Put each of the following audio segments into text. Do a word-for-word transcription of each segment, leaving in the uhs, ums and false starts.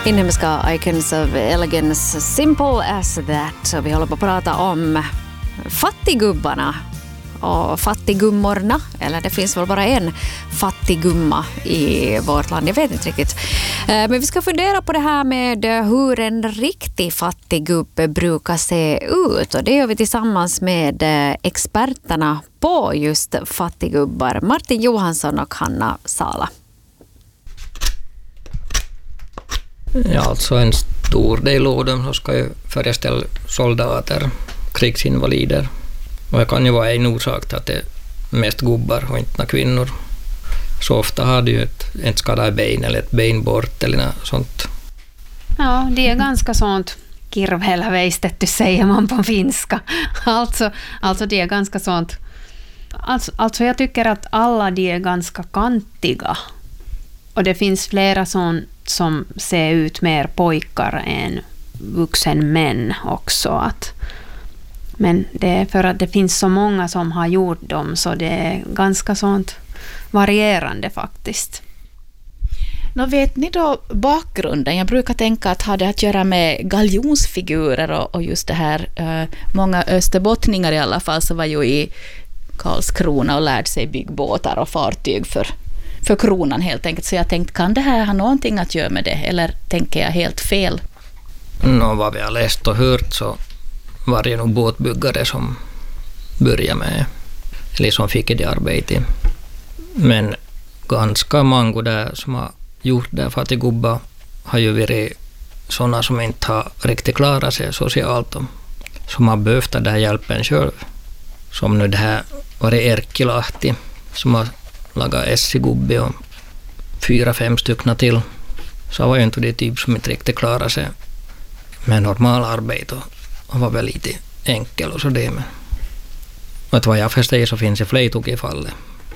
Inhemska icons of elegance, simple as that. Så vi håller på att prata om fattigubbarna och fattiggummorna. Eller det finns väl bara en fattiggumma i vårt land, jag vet inte riktigt. Men vi ska fundera på det här med hur en riktig fattiggubbe brukar se ut. Och det gör vi tillsammans med experterna på just fattiggubbar, Martin Johansson och Hanna Sala. Ja, alltså en stor del av dem ska ju föreställa soldater, krigsinvalider. Och det kan ju vara en orsak till att det är mest gubbar och inte kvinnor. Så ofta har du ju ett, ett skadat ben eller ett ben bort eller något sånt. Ja, det är ganska sånt kirvhelveistetty säger man på finska. Alltså, alltså det är ganska sånt. Alltså, alltså jag tycker att alla de är ganska kantiga. Och det finns flera sån som ser ut mer pojkar än vuxen män också. Att, men det är för att det finns så många som har gjort dem så det är ganska sånt varierande faktiskt. Nå, vet ni då bakgrunden? Jag brukar tänka att ha det att göra med galjonsfigurer och, och just det här. Uh, många österbottningar i alla fall så var ju i Karlskrona och lärde sig byggbåtar och fartyg för för kronan helt enkelt. Så jag tänkte, kan det här ha någonting att göra med det? Eller tänker jag helt fel? Nå, vad vi har läst och hört så var det nog båtbyggare som började med, eller som fick det arbete. Men ganska många där som har gjort det fattiggubbar har ju varit sådana som inte har riktigt klarat sig socialt och som har behövt den här hjälpen själv. Som nu det här var det Erkilahti som har laga Essigubbe och fyra, fem stycken till. Så var ju inte det typ som inte riktigt klarade sig med normal arbete och var väl lite enkel och så det. Men att vad jag förstår så finns det fler i fallet.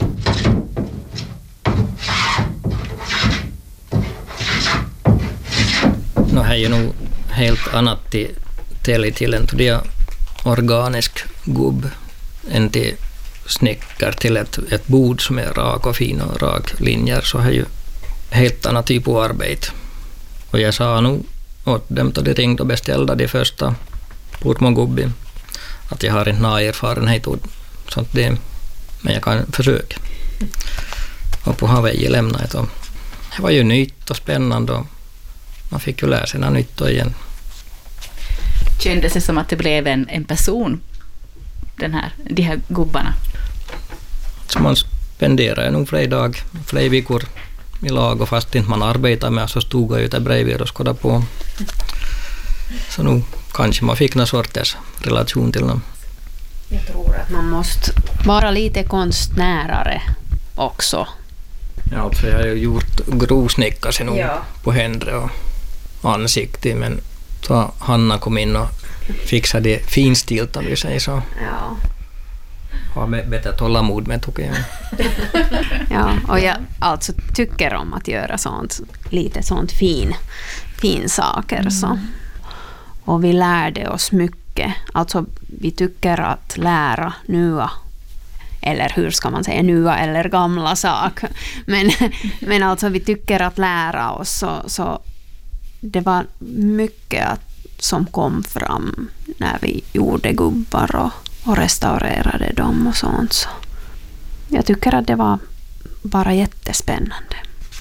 Nå, här är ju nog helt annat till, till, till en till organisk gubb än till snickar till ett, ett bord som är rak och fin och rak linjer så är ju helt annan typ av arbete. Och jag sa nog åt dem då de ringde och beställde de första portmogubbi att jag har inte någon erfarenhet och sånt det, men jag kan försöka. Och på Hawaii lämnade jag dem. Det var ju nytt och spännande och man fick ju lära sig något nytt och igen. Kändes det som att det blev en, en person, den här, de här gubbarna? Så man spenderar nog flera dagar, flera veckor i lag och fast inte man arbetar med så stod jag ju där bredvid och skådade på. Så nu kanske man fick någon sorters relation till dem. Jag tror att man måste vara lite konstnärare också. Ja, alltså jag har ju gjort grovsnickar nog ja. På händer och ansikte, men så Hanna kom in och fixade det finstilt om vi säger så. Ja. Har bättre tålamod med tycker jag. Ja, och jag alltså tycker om att göra sånt, lite sånt fin, fin saker. Mm. Så. Och vi lärde oss mycket. Alltså vi tycker att lära nya, eller hur ska man säga, nya eller gamla sak. Men, men alltså vi tycker att lära oss så, så det var mycket att, som kom fram när vi gjorde gubbar och och restaurerade dem och sånt. Så jag tycker att det var bara jättespännande.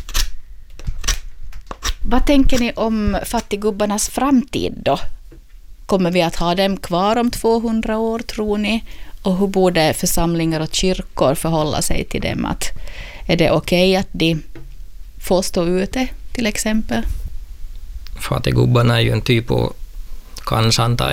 Vad tänker ni om fattiggubbarnas framtid då? Kommer vi att ha dem kvar om tvåhundra år tror ni? Och hur borde församlingar och kyrkor förhålla sig till dem? Att är det okej att de får stå ute till exempel? Fattiggubbarna är ju en typ av kansantaja